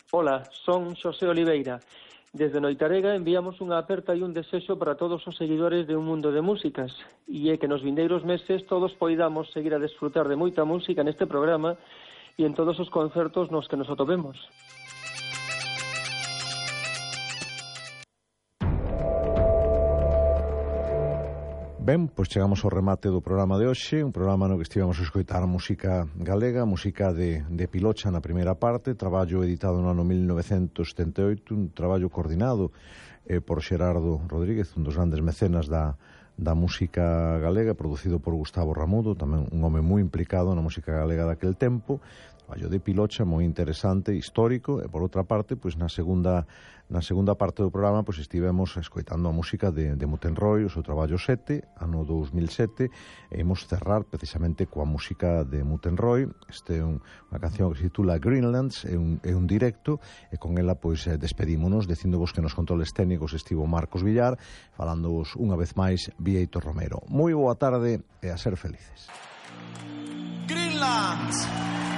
Ola, son Xosé Oliveira. Desde Noitarega enviamos unha aperta e un desexo para todos os seguidores de Un Mundo de Músicas, e é que nos vindeiros meses todos poidamos seguir a desfrutar de moita música neste programa e en todos os concertos nos que nos atopemos. Ben, pois chegamos ao remate do programa de hoxe, un programa no que estivemos a escoitar música galega, música de Pilocha na primeira parte, traballo editado no ano 1978, un traballo coordinado por Xerardo Rodríguez, un dos grandes mecenas da música galega, producido por Gustavo Ramudo, tamén un home moi implicado na música galega daquel tempo, traballo de Pilocha moi interesante, histórico, e por outra parte, pois na segunda parte do programa, pois estivemos escoitando a música de Mutenroy, o seu traballo 7, ano 2007, e imos cerrar precisamente coa música de Mutenroy. Este é unha canción que se titula Greenlands, é un directo, e con ela pois despedímonos, dicíndovos que nos controles técnicos estivo Marcos Villar, falándovos unha vez máis Bieito Romero. Moi boa tarde e a ser felices. Greenlands!